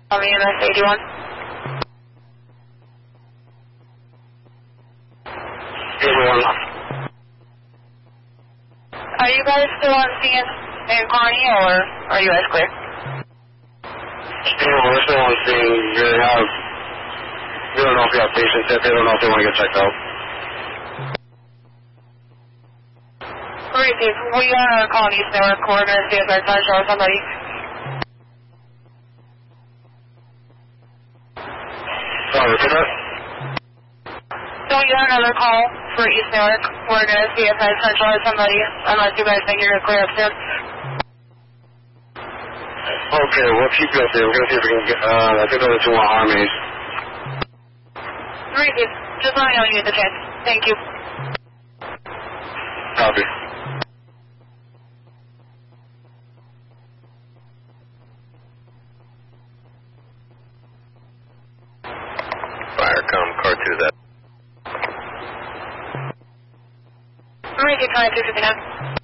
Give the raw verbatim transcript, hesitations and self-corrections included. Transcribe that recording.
on the M S eighty-one. eighty-one. Are you guys still on scene in Kearney, or are you guys clear? Yeah, we're still on scene. We have, we don't know if we have patients yet. They don't know if they want to get checked out. Receive. We are calling East Newark. We're going to see if they're trying to show somebody. Sorry, repeat that? So we got another call for East Newark. We're going to see if I centralize somebody, unless you guys think you're going to clear up soon. Okay, we'll keep you up there. We're going to see if we can get, uh, I think those two want armies. Receive. Just let me know when you get the chance. Thank you. Copy. Firecom, car two that. Receive, twenty-two fifty-nine.